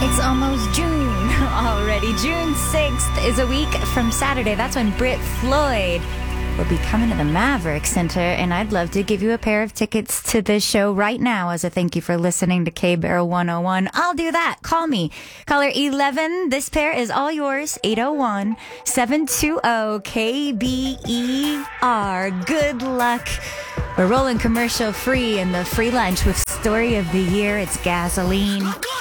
It's almost June already. June 6th is a week from Saturday. That's when Britt Floyd will be coming to the Maverick Center, and I'd love to give you a pair of tickets to this show right now as a thank you for listening to K-Barrel 101. I'll do that. Call me. Caller 11. This pair is all yours. 801-720-KBER. Good luck. We're rolling commercial free in the free lunch with Story of the Year. It's gasoline.